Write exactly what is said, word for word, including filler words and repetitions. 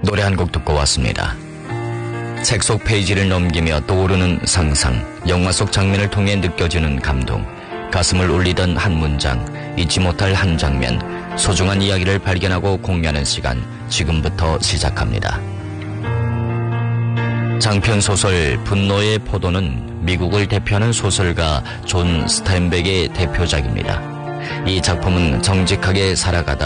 노래 한 곡 듣고 왔습니다. 책 속 페이지를 넘기며 떠오르는 상상, 영화 속 장면을 통해 느껴지는 감동, 가슴을 울리던 한 문장, 잊지 못할 한 장면, 소중한 이야기를 발견하고 공유하는 시간, 지금부터 시작합니다. 장편 소설 분노의 포도는 미국을 대표하는 소설가 존 스타인백의 대표작입니다. 이 작품은 정직하게 살아가다